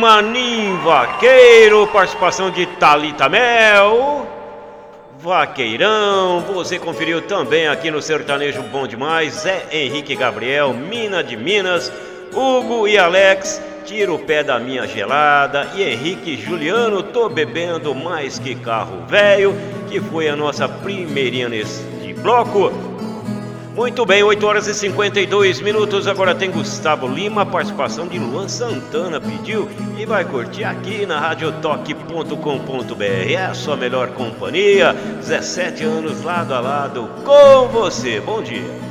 Maninho Vaqueiro, participação de Thalita Mel. Vaqueirão, você conferiu também aqui no Sertanejo Bom Demais, Zé Henrique Gabriel, Mina de Minas, Hugo e Alex, Tira o Pé da Minha Gelada, e Henrique Juliano, Tô Bebendo Mais Que Carro Velho, que foi a nossa primeirinha neste bloco. Muito bem, 8 horas e 52 minutos, agora tem Gustavo Lima, participação de Luan Santana, pediu e vai curtir aqui na radiotoque.com.br, é a sua melhor companhia, 17 anos lado a lado com você, bom dia.